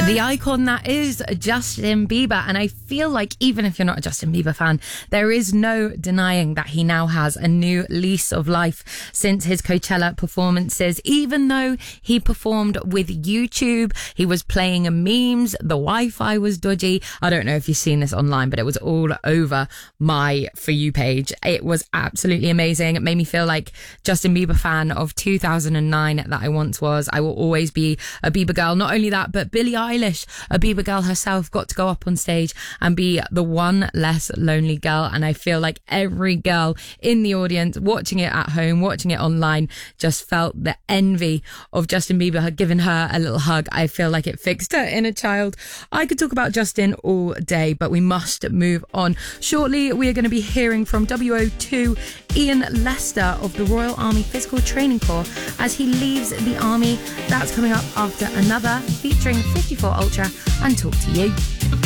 The icon that is Justin Bieber. And I feel like even if you're not a Justin Bieber fan, there is no denying that he now has a new lease of life since his Coachella performances. Even though he performed with YouTube, he was playing memes, the Wi-Fi was dodgy. I don't know if you've seen this online, but it was all over my For You page. It was absolutely amazing. It made me feel like Justin Bieber fan of 2009 that I once was. I will always be a Bieber girl. Not only that, but Billie Eilish, a Bieber girl herself, got to go up on stage and be the one less lonely girl. And I feel like every girl in the audience watching it at home, watching it online, just felt the envy of Justin Bieber had given her a little hug. I feel like it fixed her inner child. I could talk about Justin all day, but we must move on. Shortly, we are going to be hearing from WO2 Ian Lester of the Royal Army Physical Training Corps as he leaves the army. That's coming up after another featuring 54 Ultra and Talk to You.